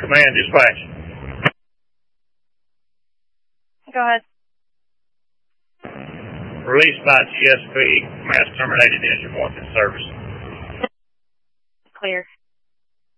Command dispatch. Go ahead. Release by TSP. Mass terminated engine 1 in service. Clear.